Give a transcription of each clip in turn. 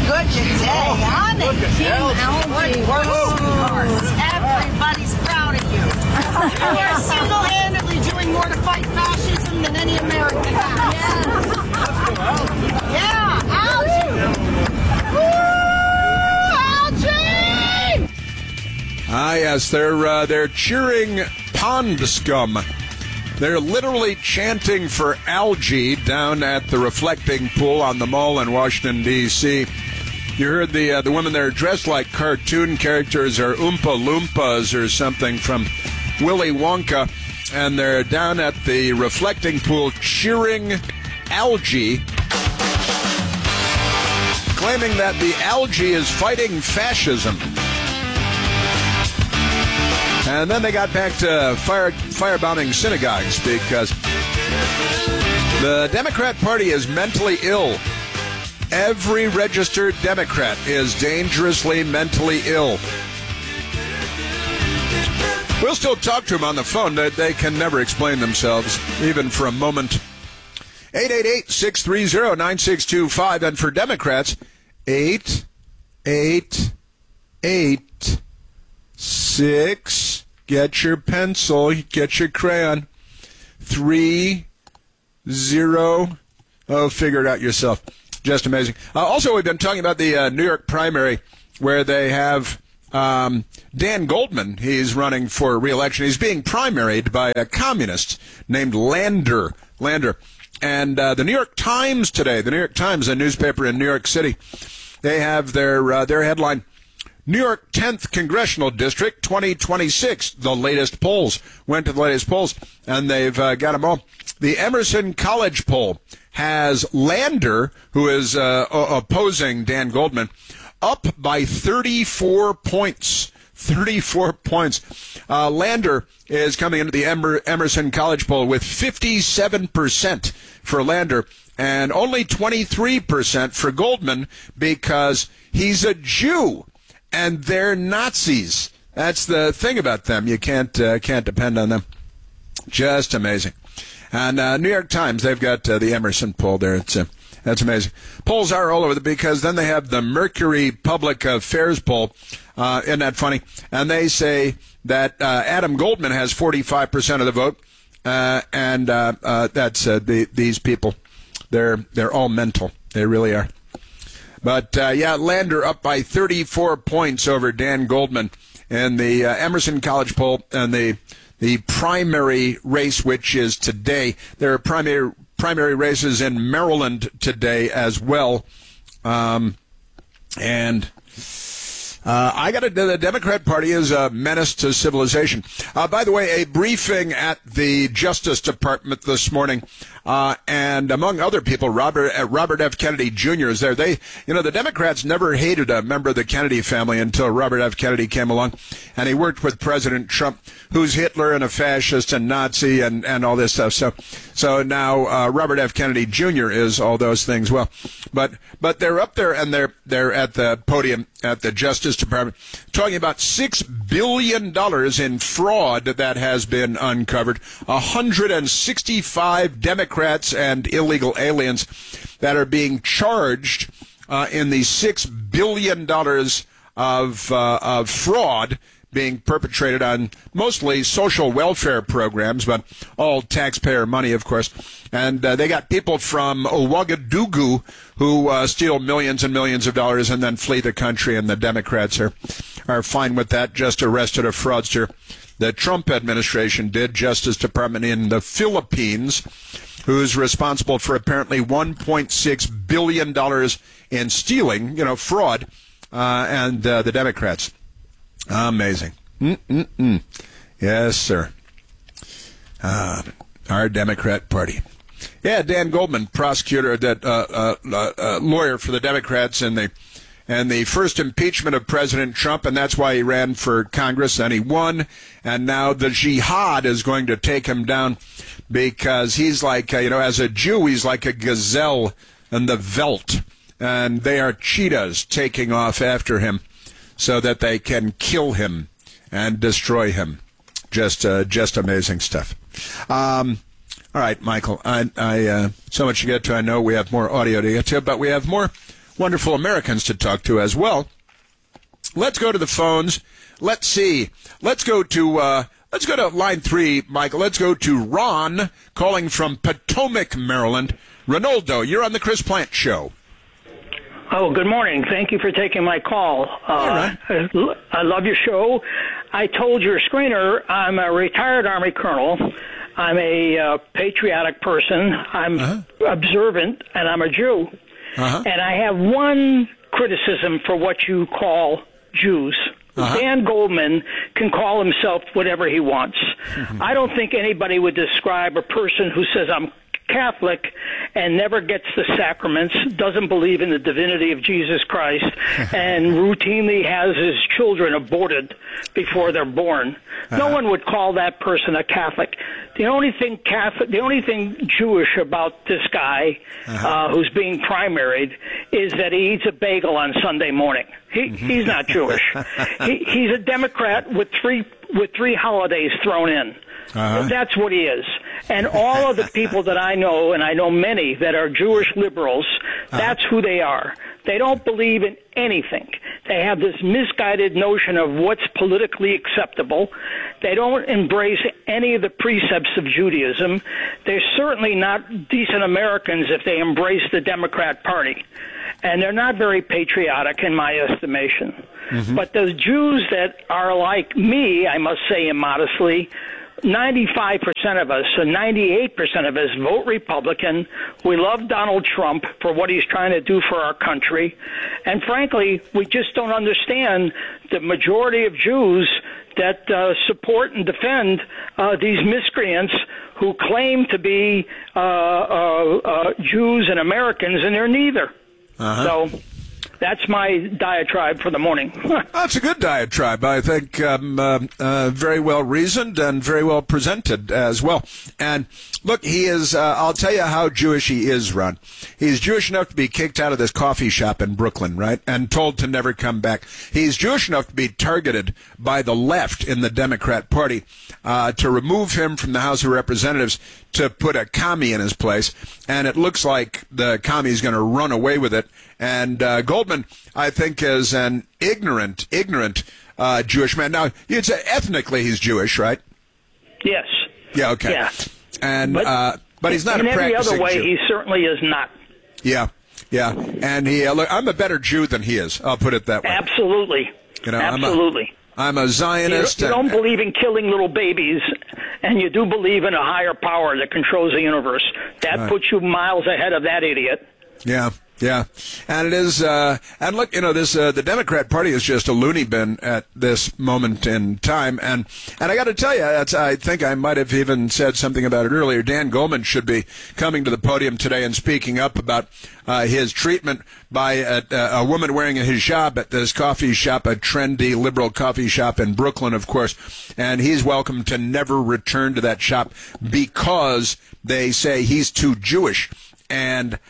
good today, huh? Everybody's proud of you. You are single-handedly doing more to fight fascism than any American has. Yeah, Algie! Woo, Algie! Ah, yes, they're cheering pond scum. They're literally chanting for algae down at the reflecting pool on the Mall in Washington, D.C. You heard the women there dressed like cartoon characters or Oompa Loompas or something from Willy Wonka, and they're down at the reflecting pool cheering algae, claiming that the algae is fighting fascism. And then they got back to firebombing synagogues because the Democrat Party is mentally ill. Every registered Democrat is dangerously mentally ill. We'll still talk to them on the phone. They can never explain themselves, even for a moment. 888-630-9625. And for Democrats, 888-6... Get your pencil, get your crayon. 30. Oh, figure it out yourself. Just amazing. Also, we've been talking about the New York primary where they have Dan Goldman. He's running for re-election. He's being primaried by a communist named Lander. And the New York Times today, the New York Times, a newspaper in New York City, they have their headline, New York 10th Congressional District 2026. The latest polls went to the latest polls, and they've got them all. The Emerson College poll has Lander, who is opposing Dan Goldman, up by 34 points. 34 points. Lander is coming into the Emerson College poll with 57% for Lander and only 23% for Goldman because he's a Jew. And they're Nazis. That's the thing about them. You can't depend on them. Just amazing. And New York Times, they've got the Emerson poll there. That's amazing. Polls are all over because then they have the Mercury Public Affairs poll. Isn't that funny? And they say that Adam Goldman has 45% of the vote, and that's these people. They're all mental. They really are. But, Lander up by 34 points over Dan Goldman in the Emerson College poll and the primary race, which is today. There are primary races in Maryland today as well. The Democrat Party is a menace to civilization. By the way, a briefing at the Justice Department this morning, and among other people, Robert F. Kennedy Jr. is there. The Democrats never hated a member of the Kennedy family until Robert F. Kennedy came along, and he worked with President Trump, who's Hitler and a fascist and Nazi and all this stuff. So now Robert F. Kennedy Jr. is all those things. Well, but they're up there and they're at the podium at the Justice Department talking about $6 billion in fraud that has been uncovered. 165 Democrats and illegal aliens that are being charged in the $6 billion of fraud being perpetrated on mostly social welfare programs, but all taxpayer money, of course. And they got people from Ouagadougou who steal millions and millions of dollars and then flee the country, and the Democrats are fine with that, just arrested a fraudster. The Trump administration did, Justice Department in the Philippines, who's responsible for apparently $1.6 billion in stealing, fraud, and the Democrats. Amazing. Yes, sir. Our Democrat Party. Yeah, Dan Goldman, prosecutor, lawyer for the Democrats in the first impeachment of President Trump, and that's why he ran for Congress, and he won. And now the jihad is going to take him down because he's like, as a Jew, he's like a gazelle in the veldt, and they are cheetahs taking off after him so that they can kill him and destroy him. Just amazing stuff. All right, Michael, I so much to get to. I know we have more audio to get to, but we have more wonderful Americans to talk to as well. Let's go to the phones. Let's see. Let's go to line 3, Michael. Let's go to Ron calling from Potomac, Maryland. Ronaldo, you're on the Chris Plante Show. Oh, good morning. Thank you for taking my call. Right. I love your show. I told your screener I'm a retired Army colonel. I'm a patriotic person. I'm observant, and I'm a Jew. And I have one criticism for what you call Jews. Dan Goldman can call himself whatever he wants. I don't think anybody would describe a person who says, I'm Catholic and never gets the sacraments, doesn't believe in the divinity of Jesus Christ, and routinely has his children aborted before they're born. No one would call that person a Catholic. The only thing Jewish about this guy who's being primaried is that he eats a bagel on Sunday morning. He's not Jewish. He's a Democrat with three holidays thrown in. That's what he is. And all of the people that I know, and I know many that are Jewish liberals, that's who they are. They don't believe in anything. They have this misguided notion of what's politically acceptable. They don't embrace any of the precepts of Judaism. They're certainly not decent Americans if they embrace the Democrat Party. And they're not very patriotic in my estimation. But the Jews that are like me, I must say immodestly, 95% of us, so 98% of us vote Republican. We love Donald Trump for what he's trying to do for our country. And frankly, we just don't understand the majority of Jews that support and defend these miscreants who claim to be Jews and Americans, and they're neither. So that's my diatribe for the morning. That's a good diatribe. I think very well reasoned and very well presented as well. And look, he is, I'll tell you how Jewish he is, Ron. He's Jewish enough to be kicked out of this coffee shop in Brooklyn, right? And told to never come back. He's Jewish enough to be targeted by the left in the Democrat Party to remove him from the House of Representatives to put a commie in his place. And it looks like the commie's going to run away with it. And Goldman, I think, is an ignorant Jewish man. Now, you'd say ethnically he's Jewish, right? Yes. Yeah, okay. Yeah. And but he's not in a every practicing other way, Jew. he certainly is not. Yeah. And look, I'm a better Jew than he is. I'll put it that way. Absolutely. You know, absolutely. I'm a Zionist. You don't believe in killing little babies, and you do believe in a higher power that controls the universe. That puts you miles ahead of that idiot. Yeah. And it is, and look, you know, this, the Democrat Party is just a loony bin at this moment in time. And I got to tell you, I think I might have even said something about it earlier. Dan Goldman should be coming to the podium today and speaking up about his treatment by a woman wearing a hijab at this coffee shop, a trendy liberal coffee shop in Brooklyn, of course. And he's welcome to never return to that shop because they say he's too Jewish. And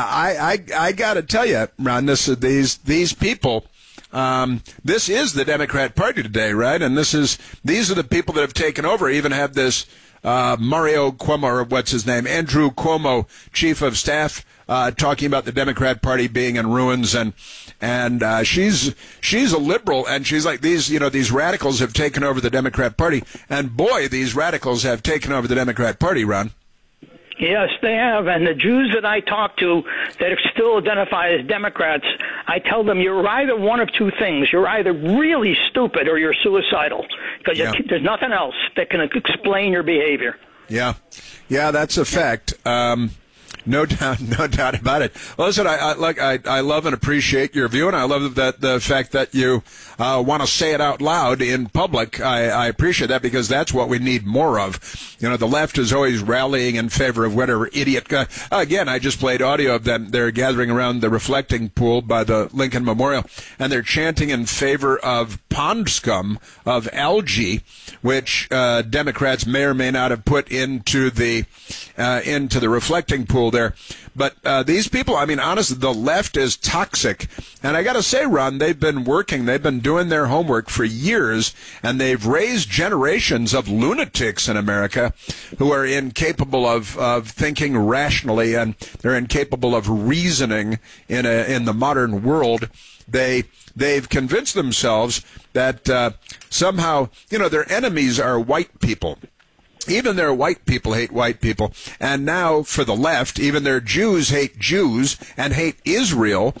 I got to tell you, Ron, these people, this is the Democrat Party today, right? And these are the people that have taken over. Even have this Mario Cuomo, or what's his name, Andrew Cuomo, chief of staff, talking about the Democrat Party being in ruins, and she's a liberal, and she's like, these radicals have taken over the Democrat Party, and boy, these radicals have taken over the Democrat Party, Ron. Yes, they have. And the Jews that I talk to that still identify as Democrats, I tell them you're either one of two things. You're either really stupid or you're suicidal, because there's nothing else that can explain your behavior. Yeah, that's a fact. No doubt about it. Well, listen, I love and appreciate your view, and I love that the fact that you want to say it out loud in public. I appreciate that, because that's what we need more of. You know, the left is always rallying in favor of whatever idiot. Again, I just played audio of them. They're gathering around the reflecting pool by the Lincoln Memorial, and they're chanting in favor of pond scum, of algae, which Democrats may or may not have put into the reflecting pool there. But these people, I mean, honestly, the left is toxic. And I got to say, Ron, they've been doing their homework for years, and they've raised generations of lunatics in America who are incapable of thinking rationally, and they're incapable of reasoning in the modern world. They've convinced themselves that somehow, their enemies are white people. Even their white people hate white people. And now, for the left, even their Jews hate Jews and hate Israel.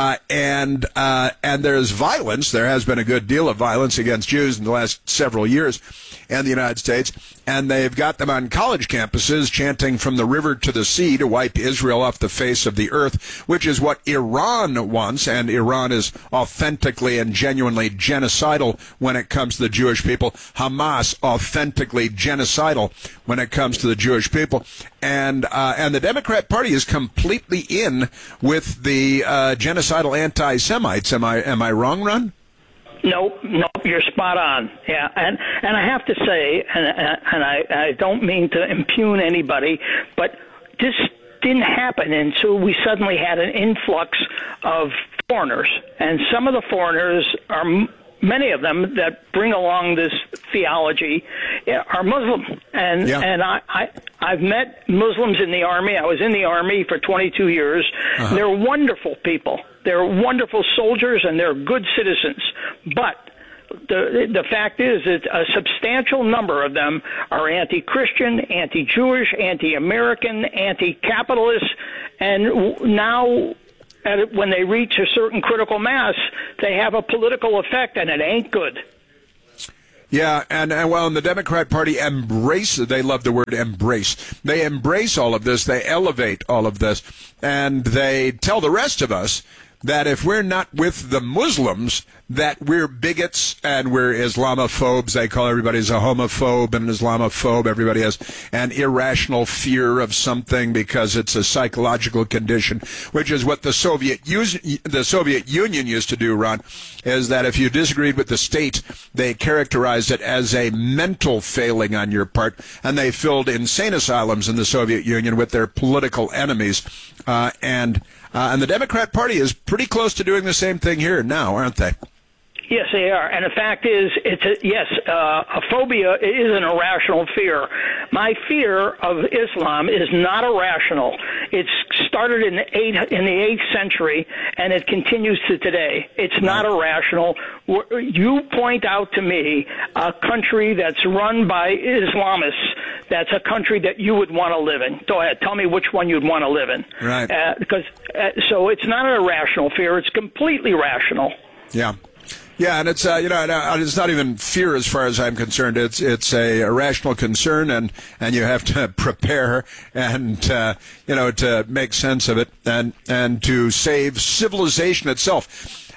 And there's violence. There has been a good deal of violence against Jews in the last several years in the United States. And they've got them on college campuses chanting from the river to the sea to wipe Israel off the face of the earth, which is what Iran wants. And Iran is authentically and genuinely genocidal when it comes to the Jewish people. Hamas, authentically genocidal when it comes to the Jewish people. And the Democrat Party is completely in with the genocidal anti-Semites. Am I wrong, Ron? Nope, you're spot on. Yeah, and I have to say, and I don't mean to impugn anybody, but this didn't happen until we suddenly had an influx of foreigners, and some of the foreigners are. Many of them that bring along this theology are Muslim, and I've met Muslims in the Army. I was in the Army for 22 years. Uh-huh. They're wonderful people. They're wonderful soldiers, and they're good citizens. But the fact is that a substantial number of them are anti-Christian, anti-Jewish, anti-American, anti-capitalist, and now. When they reach a certain critical mass, they have a political effect, and it ain't good. Yeah, and the Democrat Party they love the word embrace. They embrace all of this, they elevate all of this, and they tell the rest of us that if we're not with the Muslims, that we're bigots and we're Islamophobes. They call everybody a homophobe and an Islamophobe. Everybody has an irrational fear of something because it's a psychological condition, which is what the Soviet Union used to do, Ron, is that if you disagreed with the state, they characterized it as a mental failing on your part, and they filled insane asylums in the Soviet Union with their political enemies. And the Democrat Party is pretty close to doing the same thing here now, aren't they? Yes, they are. And the fact is, a phobia is an irrational fear. My fear of Islam is not irrational. It started in the 8th century, and it continues to today. It's not irrational. You point out to me a country that's run by Islamists. That's a country that you would want to live in. Go ahead. Tell me which one you'd want to live in. Right. So it's not an irrational fear. It's completely rational. Yeah. Yeah, and it's it's not even fear as far as I'm concerned. It's a irrational concern, and you have to prepare and to make sense of it and to save civilization itself.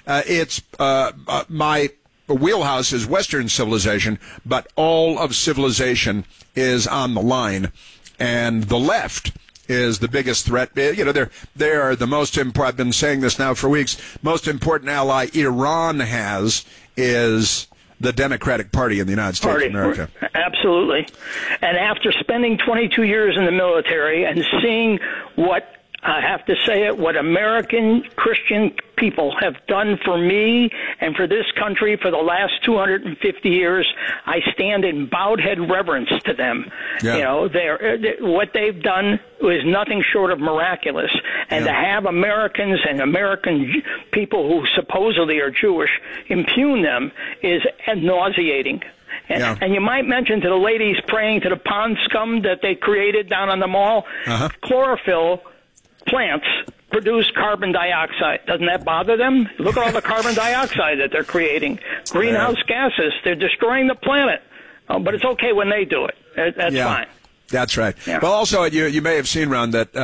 My wheelhouse is Western civilization, but all of civilization is on the line, and the left is the biggest threat. They are the most important. I've been saying this now for weeks. Most important ally Iran has is the Democratic Party in the United States of America. Absolutely. And after spending 22 years in the military and seeing what I have to say what American Christian people have done for me and for this country for the last 250 years, I stand in bowed head reverence to them. Yeah. What they've done is nothing short of miraculous. And to have Americans and American people who supposedly are Jewish impugn them is nauseating. And you might mention to the ladies praying to the pond scum that they created down on the mall, chlorophyll plants produce carbon dioxide. Doesn't that bother them? Look at all the carbon dioxide that they're creating. Greenhouse gases. They're destroying the planet. But it's okay when they do it. That's fine. That's right. Yeah. Well, also, you may have seen, Ron, that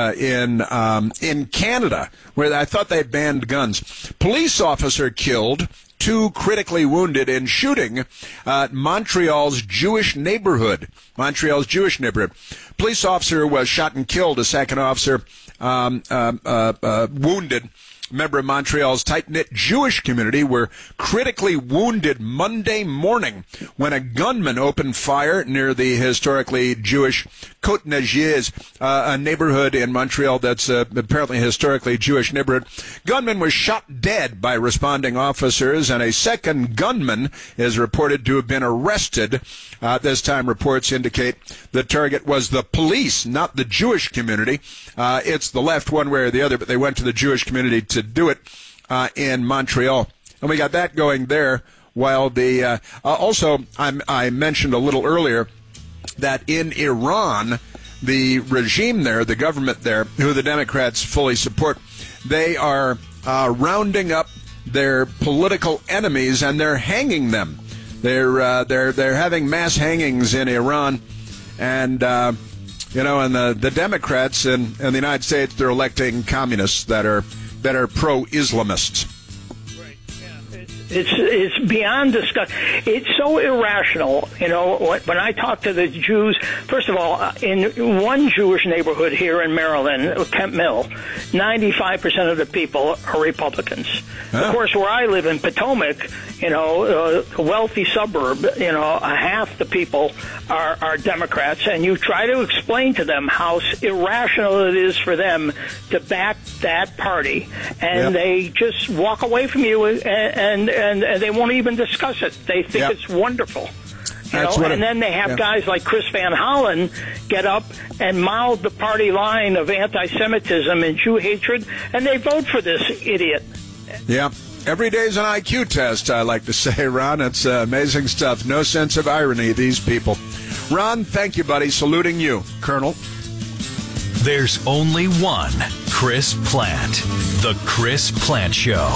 in Canada, where I thought they banned guns, police officer killed, 2 critically wounded in shooting at Montreal's Jewish neighborhood. Police officer was shot and killed. A second officer wounded member of Montreal's tight-knit Jewish community, were critically wounded Monday morning when a gunman opened fire near the historically Jewish Côte-Négieuse, a neighborhood in Montreal that's apparently a historically Jewish neighborhood. Gunman was shot dead by responding officers, and a second gunman is reported to have been arrested. This time, reports indicate the target was the police, not the Jewish community. It's the left one way or the other, but they went to the Jewish community to do it in Montreal. And we got that going there. While the also, I mentioned a little earlier that in Iran, the regime there, the government there, who the Democrats fully support, they are rounding up their political enemies and they're hanging them. They're having mass hangings in Iran, and and the Democrats in the United States, they're electing communists that are pro-Islamists. It's beyond discuss. It's so irrational. When I talk to the Jews, first of all, in one Jewish neighborhood here in Maryland, Kent Mill, 95% of the people are Republicans. Of course, where I live in Potomac, a wealthy suburb, half the people are Democrats, and you try to explain to them how irrational it is for them to back that party, and they just walk away from you and they won't even discuss it. They think it's wonderful. And then they have guys like Chris Van Hollen get up and mouth the party line of anti-Semitism and Jew hatred, and they vote for this idiot. Yeah. Every day's an IQ test, I like to say, Ron. It's amazing stuff. No sense of irony, these people. Ron, thank you, buddy. Saluting you, Colonel. There's only one Chris Plante. The Chris Plante Show.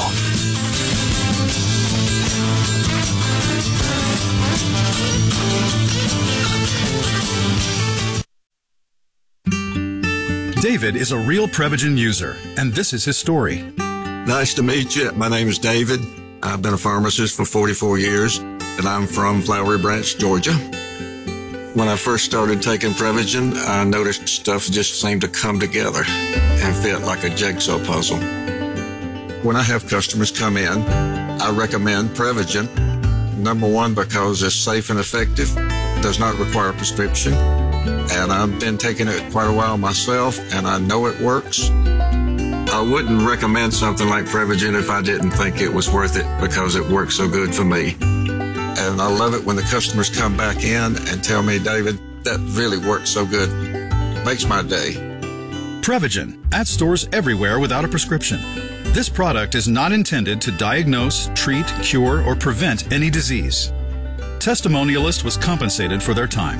David is a real Prevagen user, and this is his story. Nice to meet you. My name is David. I've been a pharmacist for 44 years, and I'm from Flowery Branch, Georgia. When I first started taking Prevagen, I noticed stuff just seemed to come together and fit like a jigsaw puzzle. When I have customers come in, I recommend Prevagen. Number one, because it's safe and effective, does not require a prescription, and I've been taking it quite a while myself, and I know it works. I wouldn't recommend something like Prevagen if I didn't think it was worth it because it works so good for me. And I love it when the customers come back in and tell me, David, that really works so good. Makes my day. Prevagen, at stores everywhere without a prescription. This product is not intended to diagnose, treat, cure, or prevent any disease. Testimonialist was compensated for their time.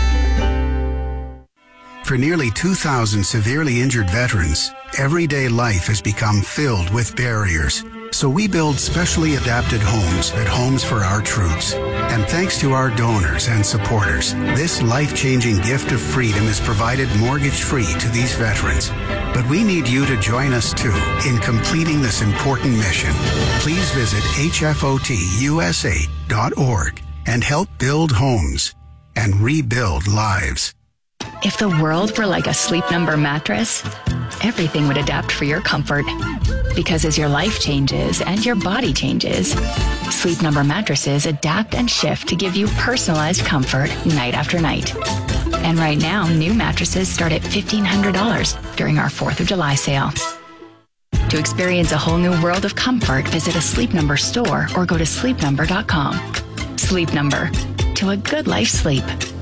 For nearly 2,000 severely injured veterans, everyday life has become filled with barriers. So we build specially adapted homes at Homes for Our Troops. And thanks to our donors and supporters, this life-changing gift of freedom is provided mortgage-free to these veterans. But we need you to join us, too, in completing this important mission. Please visit hfotusa.org and help build homes and rebuild lives. If the world were like a Sleep Number mattress, everything would adapt for your comfort. Because as your life changes and your body changes, Sleep Number mattresses adapt and shift to give you personalized comfort night after night. And right now, new mattresses start at $1,500 during our 4th of July sale. To experience a whole new world of comfort, visit a Sleep Number store or go to sleepnumber.com. Sleep Number. To a good life sleep.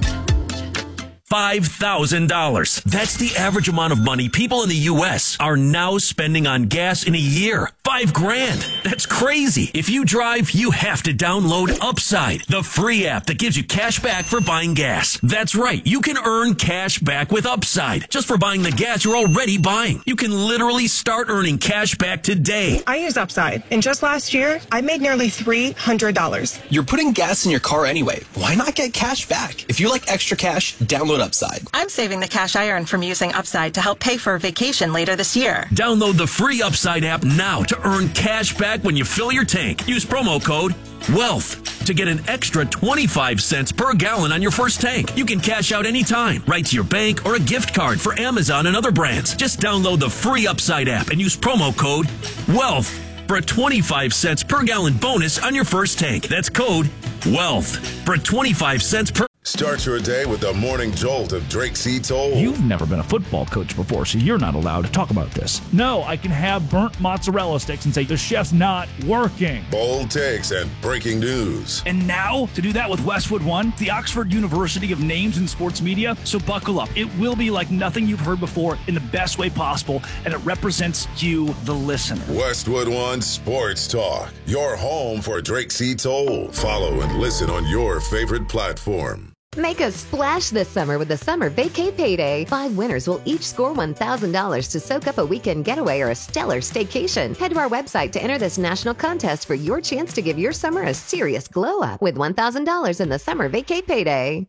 $5,000. That's the average amount of money people in the U.S. are now spending on gas in a year. $5,000. That's crazy. If you drive, you have to download Upside, the free app that gives you cash back for buying gas. That's right. You can earn cash back with Upside just for buying the gas you're already buying. You can literally start earning cash back today. I use Upside, and just last year, I made nearly $300. You're putting gas in your car anyway. Why not get cash back? If you like extra cash, download Upside. I'm saving the cash I earn from using Upside to help pay for a vacation later this year. Download the free Upside app now to earn cash back when you fill your tank. Use promo code WEALTH. to get an extra 25 cents per gallon on your first tank. You can cash out anytime, right to your bank or a gift card for Amazon and other brands. Just download the free Upside app and use promo code WEALTH for a 25 cents per gallon bonus on your first tank. That's code WEALTH for 25 cents per. Start your day with the morning jolt of Drake C. Toll. You've never been a football coach before, so you're not allowed to talk about this. No, I can have burnt mozzarella sticks and say the chef's not working. Bold takes and breaking news. And now, to do that with Westwood One, the Oxford University of Names in Sports Media. So buckle up. It will be like nothing you've heard before in the best way possible, and it represents you, the listener. Westwood One Sports Talk, your home for Drake C. Toll. Follow and listen on your favorite platform. Make a splash this summer with the Summer Vacay Payday. 5 winners will each score $1,000 to soak up a weekend getaway or a stellar staycation. Head to our website to enter this national contest for your chance to give your summer a serious glow-up with $1,000 in the Summer Vacay Payday.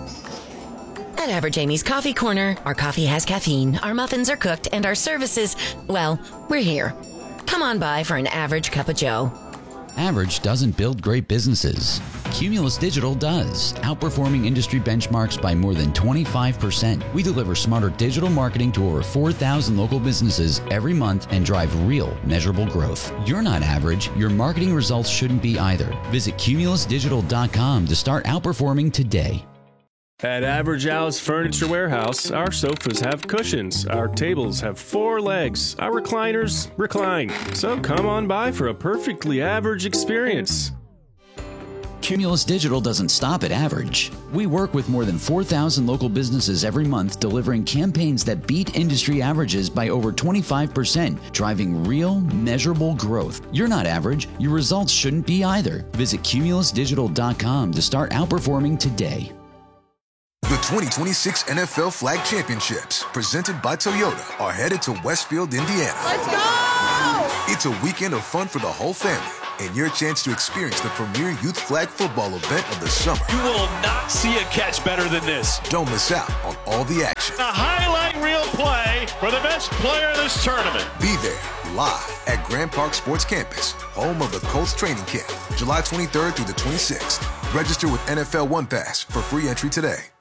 At Average Amy's Coffee Corner, our coffee has caffeine, our muffins are cooked, and our services, well, we're here. Come on by for an average cup of joe. Average doesn't build great businesses. Cumulus Digital does, outperforming industry benchmarks by more than 25%. We deliver smarter digital marketing to over 4,000 local businesses every month and drive real, measurable growth. You're not average. Your marketing results shouldn't be either. Visit cumulusdigital.com to start outperforming today. At Average Al's Furniture Warehouse, our sofas have cushions, our tables have 4 legs, our recliners recline. So come on by for a perfectly average experience. Cumulus Digital doesn't stop at average. We work with more than 4,000 local businesses every month, delivering campaigns that beat industry averages by over 25%, driving real, measurable growth. You're not average. Your results shouldn't be either. Visit cumulusdigital.com to start outperforming today. The 2026 NFL Flag Championships, presented by Toyota, are headed to Westfield, Indiana. Let's go! It's a weekend of fun for the whole family and your chance to experience the premier youth flag football event of the summer. You will not see a catch better than this. Don't miss out on all the action. A highlight reel play for the best player in this tournament. Be there live at Grand Park Sports Campus, home of the Colts training camp, July 23rd through the 26th. Register with NFL One Pass for free entry today.